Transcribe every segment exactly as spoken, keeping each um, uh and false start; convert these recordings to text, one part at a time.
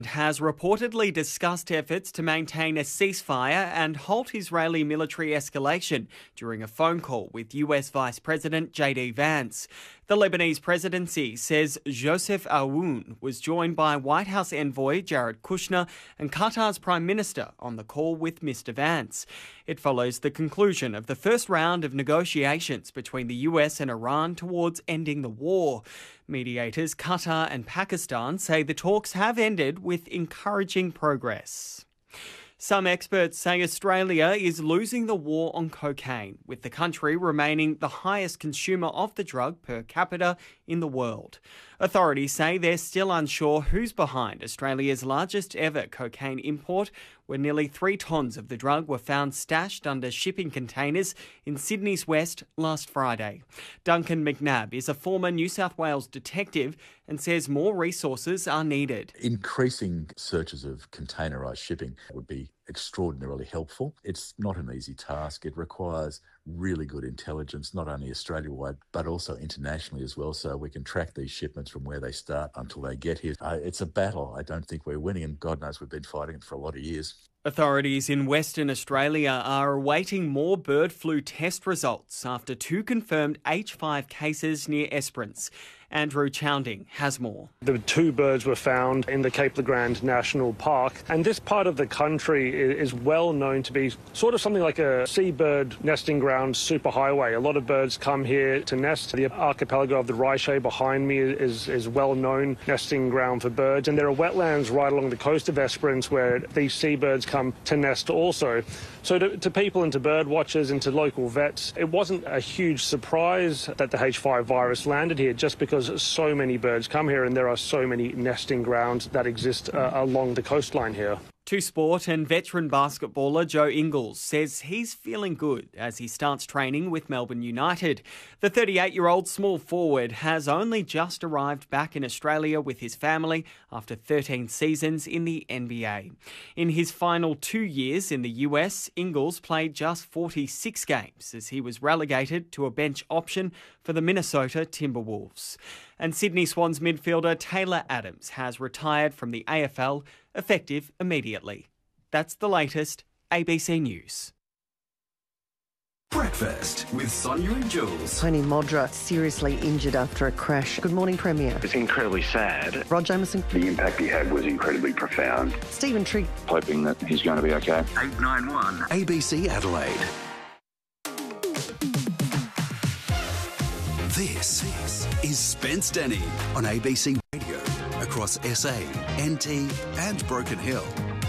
has reportedly discussed efforts to maintain a ceasefire and halt Israeli military escalation during a phone call with U S Vice President J D Vance. The Lebanese presidency says Joseph Aoun was joined by White House envoy Jared Kushner and Qatar's Prime Minister on the call with Mister Vance. It follows the conclusion of the first round of negotiations between the U S and Iran towards ending the war. Mediators Qatar and Pakistan say the talks have ended with encouraging progress. Some experts say Australia is losing the war on cocaine, with the country remaining the highest consumer of the drug per capita in the world. Authorities say they're still unsure who's behind Australia's largest ever cocaine import, where nearly three tonnes of the drug were found stashed under shipping containers in Sydney's west last Friday. Duncan McNabb is a former New South Wales detective and says more resources are needed. Increasing searches of containerised shipping would be extraordinarily helpful. It's not an easy task. It requires really good intelligence, not only Australia-wide, but also internationally as well, so we can track these shipments from where they start until they get here. Uh, it's a battle I don't think we're winning, and God knows we've been fighting it for a lot of years. Authorities in Western Australia are awaiting more bird flu test results after two confirmed H five cases near Esperance. Andrew Chowding has more. The two birds were found in the Cape Legrand National Park, and this part of the country is well known to be sort of something like a seabird nesting ground superhighway. A lot of birds come here to nest. The archipelago of the Riche behind me is, is well known nesting ground for birds, and there are wetlands right along the coast of Esperance where these seabirds come to nest also. So to, to people and to bird watchers and to local vets, it wasn't a huge surprise that the H five virus landed here, just because so many birds come here and there are so many nesting grounds that exist uh, along the coastline here. To sport, and veteran basketballer Joe Ingles says he's feeling good as he starts training with Melbourne United. The thirty-eight-year-old small forward has only just arrived back in Australia with his family after thirteen seasons in the N B A. In his final two years in the U S, Ingles played just forty-six games as he was relegated to a bench option for the Minnesota Timberwolves. And Sydney Swans midfielder Taylor Adams has retired from the A F L, effective immediately. That's the latest. A B C News. Breakfast with Sonia and Jules. Tony Modra seriously injured after a crash. Good morning, Premier. It's incredibly sad. Rod Jameson. The impact he had was incredibly profound. Stephen Trigg. Hoping that he's going to be okay. eight nine one A B C Adelaide. This is Spence Denny on A B C Radio across S A, N T and Broken Hill.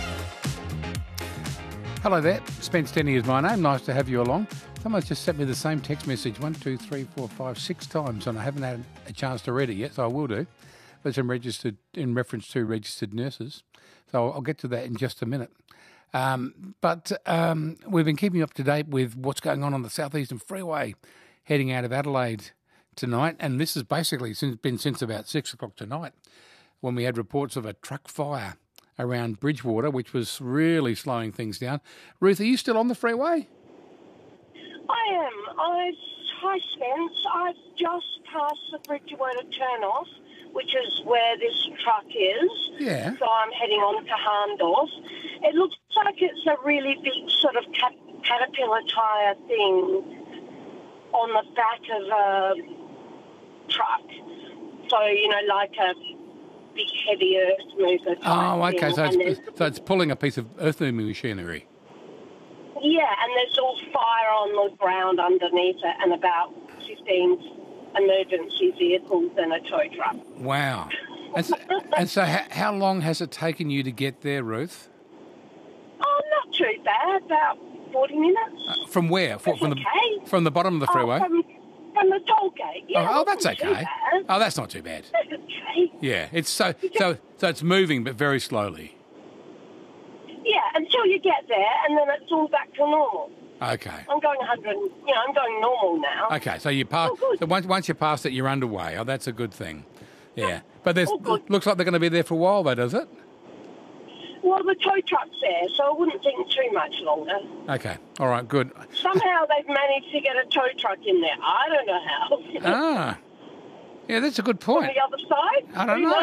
Hello there, Spence Denny is my name. Nice to have you along. Someone's just sent me the same text message one, two, three, four, five, six times, and I haven't had a chance to read it yet, so I will do. But it's in, registered, in reference to registered nurses, so I'll get to that in just a minute. Um, but um, we've been keeping you up to date with what's going on on the South Eastern Freeway heading out of Adelaide tonight, and this has basically since, been since about six o'clock tonight when we had reports of a truck fire around Bridgewater, which was really slowing things down. Ruth, are you still on the freeway? I am. I, hi, Spence. I've just passed the Bridgewater turn-off, which is where this truck is. Yeah. So I'm heading on to Harndorf. It looks like it's a really big sort of cat- caterpillar tyre thing on the back of a truck. So, you know, like a big heavy earth mover type Oh, okay. thing. So it's, so it's pulling a piece of earth moving machinery. Yeah, and there's all fire on the ground underneath it and about fifteen emergency vehicles and a tow truck. Wow. And so, and so how, how long has it taken you to get there, Ruth? Oh, not too bad. About forty minutes. Uh, from where? That's from okay. the from the bottom of the freeway? Oh, from, from the toll gate. Yeah, oh, oh, that's not too okay. bad. Oh, that's not too bad. That's okay. Yeah, it's so so so it's moving, but very slowly. Yeah, until you get there, and then it's all back to normal. Okay. I'm going one hundred. You know, I'm going normal now. Okay, so you pass. Oh, so once once you pass it, you're underway. Oh, that's a good thing. Yeah, but there's Oh, good. looks like they're going to be there for a while, though, does it? Well, the tow truck's there, so I wouldn't think too much longer. Okay. All right. Good. Somehow they've managed to get a tow truck in there. I don't know how. Ah. Yeah, that's a good On point. the other side? I don't Who know. knows?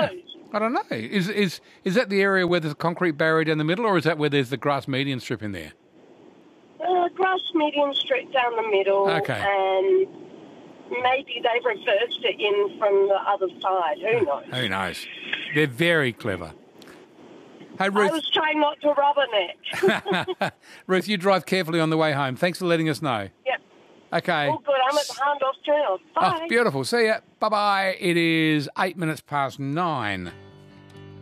I don't know. Is is is that the area where there's a concrete barrier down the middle, or is that where there's the grass median strip in there? Uh, grass median strip down the middle. Okay. And maybe they've reversed it in from the other side. Who knows? Who knows? They're very clever. Hey, I Ruth. was trying not to rubberneck. Ruth, you drive carefully on the way home. Thanks for letting us know. Yep. Okay. All good. I'm at the Houndos Journal. Bye. Oh, beautiful. See ya. Bye-bye. It is eight minutes past nine.